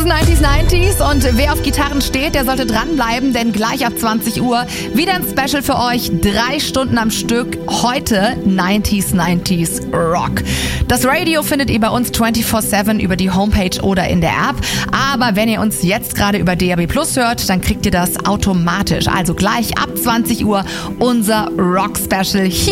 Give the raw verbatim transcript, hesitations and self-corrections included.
neunziger neunziger und wer auf Gitarren steht, der sollte dranbleiben, denn gleich ab zwanzig Uhr wieder ein Special für euch. Drei Stunden am Stück. Heute neunziger neunziger Rock. Das Radio findet ihr bei uns vierundzwanzig sieben über die Homepage oder in der App. Aber wenn ihr uns jetzt gerade über D A B Plus hört, dann kriegt ihr das automatisch. Also gleich ab zwanzig Uhr unser Rock-Special hier